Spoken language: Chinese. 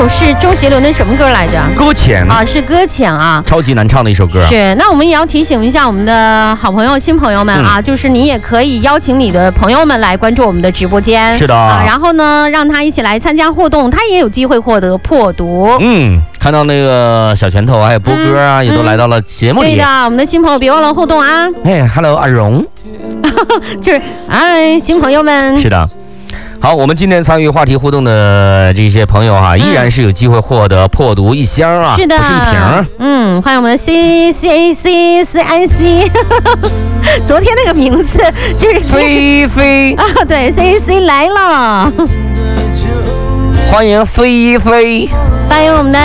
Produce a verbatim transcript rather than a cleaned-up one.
首是周杰伦的什么歌来着？ 搁浅啊，是搁浅啊， 超级难唱的一首歌。 是，那我们也要提醒一下我们的好朋友、新朋友们啊，嗯、就是你也可以邀请你的朋友们来关注我们的直播间。 是的、 啊，然后呢，让他一起来参加互动，他也有机会获得破毒。 嗯，看到那个小拳头还有波哥啊，嗯、也都来到了节目里。 对的，我们的新朋友别忘了互动啊。 哎 ，Hello， 阿荣， 就是哎，新朋友们。 是的。好，我们今天参与话题互动的这些朋友哈、啊，依然是有机会获得破毒一箱啊， 是的， 不是一瓶。 嗯，欢迎我们的 C C A C C I C， 昨天那个名字就是菲菲啊，对 ，C A C 来了， 欢迎菲菲， 欢迎我们的